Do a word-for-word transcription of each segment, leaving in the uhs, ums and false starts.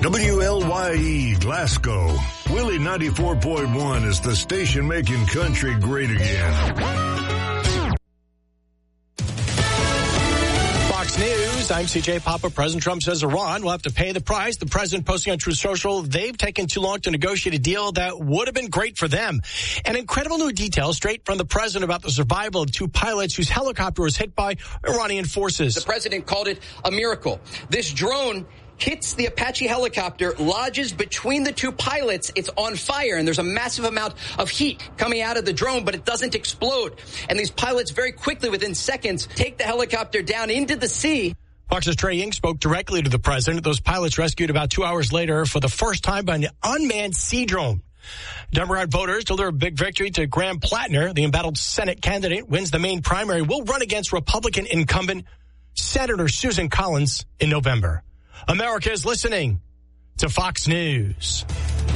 W L Y E Glasgow. Willie ninety-four point one is the station making country great again. Fox News, I'm C J Papa. President Trump says Iran will have to pay the price. The president posting on Truth Social, they've taken too long to negotiate a deal that would have been great for them. And incredible new details straight from the president about the survival of two pilots whose helicopter was hit by Iranian forces. The president called it a miracle. This drone hits the Apache helicopter, lodges between the two pilots. It's on fire, and there's a massive amount of heat coming out of the drone, but it doesn't explode. And these pilots very quickly, within seconds, take the helicopter down into the sea. Fox's Trey Ying spoke directly to the president. Those pilots rescued about two hours later for the first time by an unmanned sea drone. Democrat voters deliver a big victory to Graham Plattner. The embattled Senate candidate wins the main primary, will run against Republican incumbent Senator Susan Collins in November. America is listening to Fox News.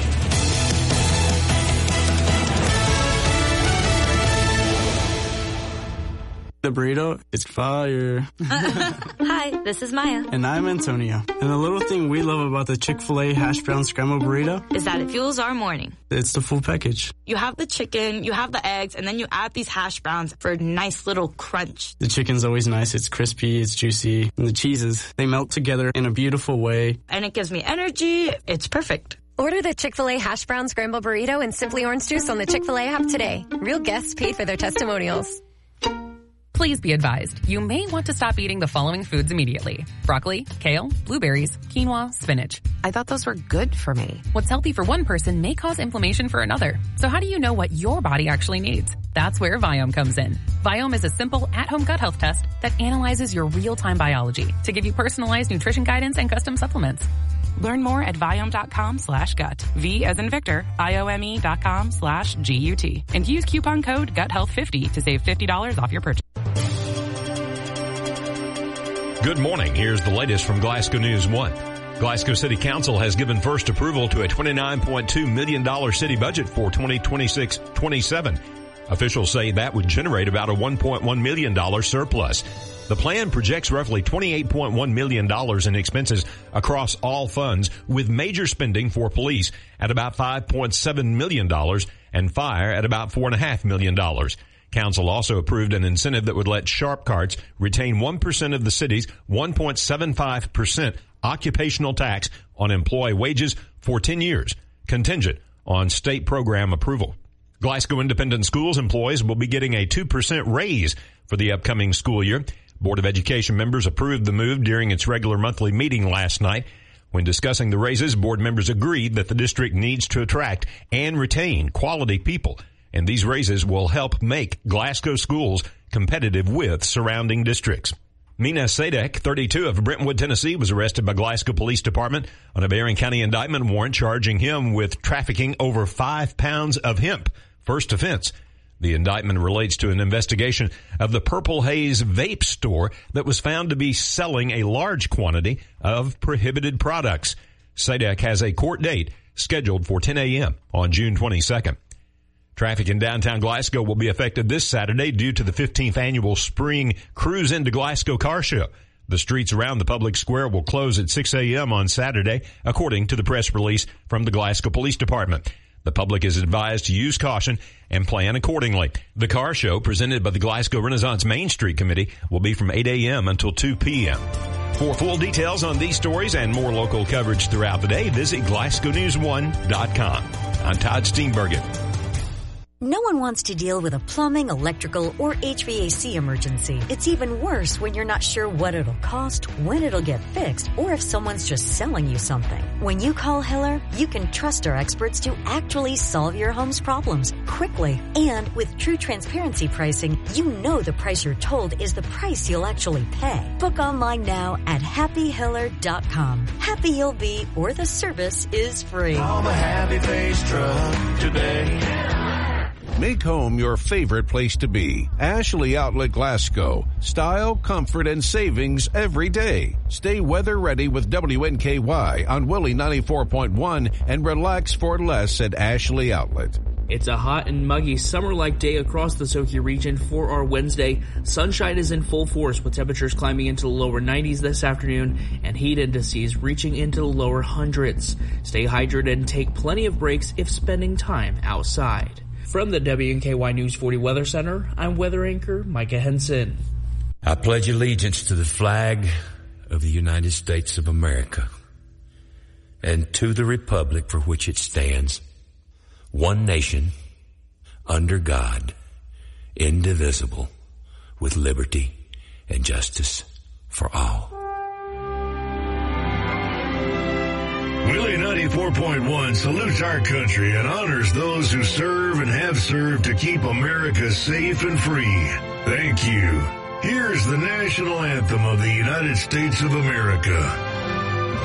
The burrito is fire. Hi, this is Maya. And I'm Antonio. And the little thing we love about the Chick-fil-A hash brown scrambled burrito is that it fuels our morning. It's the full package. You have the chicken, you have the eggs, and then you add these hash browns for a nice little crunch. The chicken's always nice. It's crispy, it's juicy. And the cheeses, they melt together in a beautiful way. And it gives me energy. It's perfect. Order the Chick-fil-A hash brown scrambled burrito and Simply Orange Juice on the Chick-fil-A app today. Real guests paid for their testimonials. Please be advised, you may want to stop eating the following foods immediately. Broccoli, kale, blueberries, quinoa, spinach. I thought those were good for me. What's healthy for one person may cause inflammation for another. So how do you know what your body actually needs? That's where Viome comes in. Viome is a simple at-home gut health test that analyzes your real-time biology to give you personalized nutrition guidance and custom supplements. Learn more at Viome.com slash gut. V as in Victor, I-O-M-E dot com slash G-U-T. And use coupon code gut health fifty to save fifty dollars off your purchase. Good morning. Here's the latest from Glasgow News one. Glasgow City Council has given first approval to a twenty-nine point two million dollars city budget for twenty twenty-six twenty-seven. Officials say that would generate about a one point one million dollars surplus. The plan projects roughly twenty-eight point one million dollars in expenses across all funds, with major spending for police at about five point seven million dollars and fire at about four point five million dollars. Council also approved an incentive that would let Sharp Carts retain one percent of the city's one point seven five percent occupational tax on employee wages for ten years, contingent on state program approval. Glasgow Independent Schools employees will be getting a two percent raise for the upcoming school year. Board of Education members approved the move during its regular monthly meeting last night. When discussing the raises, board members agreed that the district needs to attract and retain quality people, and these raises will help make Glasgow schools competitive with surrounding districts. Mina Sadek, thirty-two, of Brentwood, Tennessee, was arrested by Glasgow Police Department on a Barron County indictment warrant charging him with trafficking over five pounds of hemp. First offense. The indictment relates to an investigation of the Purple Haze vape store that was found to be selling a large quantity of prohibited products. Sadek has a court date scheduled for ten a.m. on June twenty-second. Traffic in downtown Glasgow will be affected this Saturday due to the fifteenth annual Spring Cruise into Glasgow car show. The streets around the public square will close at six a.m. on Saturday, according to the press release from the Glasgow Police Department. The public is advised to use caution and plan accordingly. The car show, presented by the Glasgow Renaissance Main Street Committee, will be from eight a.m. until two p.m. For full details on these stories and more local coverage throughout the day, visit Glasgow News one dot com. I'm Todd Steenbergen. No one wants to deal with a plumbing, electrical, or H V A C emergency. It's even worse when you're not sure what it'll cost, when it'll get fixed, or if someone's just selling you something. When you call Hiller, you can trust our experts to actually solve your home's problems quickly. And with true transparency pricing, you know the price you're told is the price you'll actually pay. Book online now at happy hiller dot com. Happy you'll be, or the service is free. Call the Happy Face truck today. Make home your favorite place to be. Ashley Outlet Glasgow. Style, comfort, and savings every day. Stay weather ready with W N K Y on Willie ninety-four point one and relax for less at Ashley Outlet. It's a hot and muggy summer-like day across the Sochi region for our Wednesday. Sunshine is in full force with temperatures climbing into the lower nineties this afternoon and heat indices reaching into the lower hundreds. Stay hydrated and take plenty of breaks if spending time outside. From the W N K Y News forty Weather Center, I'm weather anchor Micah Henson. I pledge allegiance to the flag of the United States of America and to the republic for which it stands, one nation, under God, indivisible, with liberty and justice for all. Willie ninety-four point one salutes our country and honors those who serve and have served to keep America safe and free. Thank you. Here's the national anthem of the United States of America.